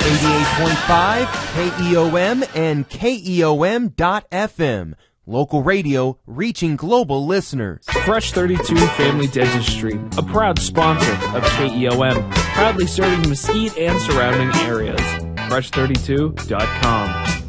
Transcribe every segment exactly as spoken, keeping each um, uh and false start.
eighty-eight point five, K E O M, and K E O M dot F M. Local radio reaching global listeners. Fresh thirty-two Family Dentistry, a proud sponsor of K E O M, proudly serving Mesquite and surrounding areas. fresh thirty-two dot com.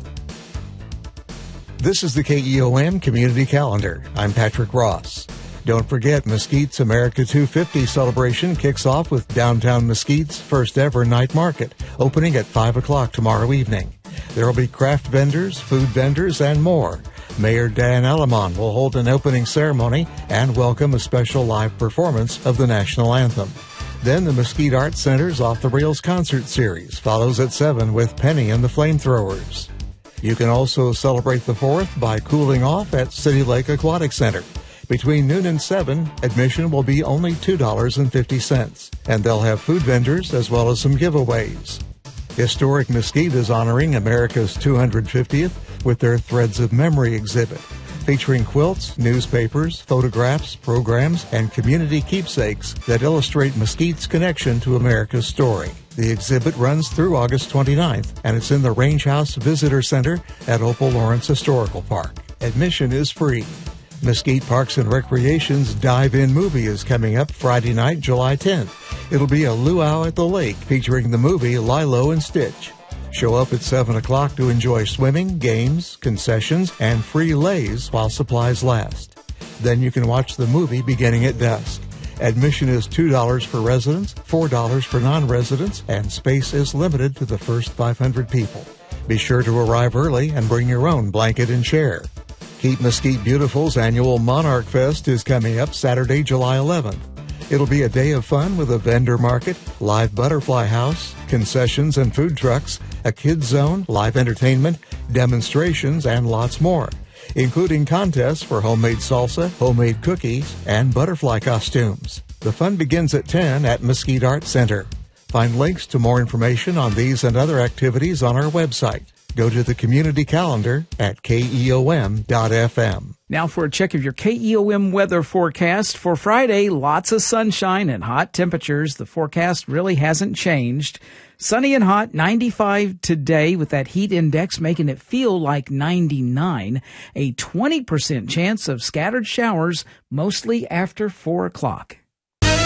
This is the K E O M Community Calendar. I'm Patrick Ross. Don't forget, Mesquite's America two fifty celebration kicks off with downtown Mesquite's first ever night market, opening at five o'clock tomorrow evening. There will be craft vendors, food vendors, and more. Mayor Dan Alamon will hold an opening ceremony and welcome a special live performance of the national anthem. Then the Mesquite Arts Center's Off the Rails concert series follows at seven with Penny and the Flamethrowers. You can also celebrate the fourth by cooling off at City Lake Aquatic Center. Between noon and seven, admission will be only two dollars and fifty cents, and they'll have food vendors as well as some giveaways. Historic Mesquite is honoring America's two hundred fiftieth with their Threads of Memory exhibit, featuring quilts, newspapers, photographs, programs, and community keepsakes that illustrate Mesquite's connection to America's story. The exhibit runs through August twenty-ninth, and it's in the Range House Visitor Center at Opal Lawrence Historical Park. Admission is free. Mesquite Parks and Recreation's Dive-In movie is coming up Friday night, July tenth. It'll be a luau at the lake featuring the movie Lilo and Stitch. Show up at seven o'clock to enjoy swimming, games, concessions, and free lays while supplies last. Then you can watch the movie beginning at dusk. Admission is two dollars for residents, four dollars for non-residents, and space is limited to the first five hundred people. Be sure to arrive early and bring your own blanket and chair. Keep Mesquite Beautiful's annual Monarch Fest is coming up Saturday, July eleventh. It'll be a day of fun with a vendor market, live butterfly house, concessions and food trucks, a kids zone, live entertainment, demonstrations, and lots more, including contests for homemade salsa, homemade cookies, and butterfly costumes. The fun begins at ten at Mesquite Arts Center. Find links to more information on these and other activities on our website. Go to the community calendar at K E O M dot F M. Now for a check of your K E O M weather forecast. For Friday, lots of sunshine and hot temperatures. The forecast really hasn't changed. Sunny and hot, ninety-five today, with that heat index making it feel like ninety-nine. A twenty percent chance of scattered showers, mostly after four o'clock.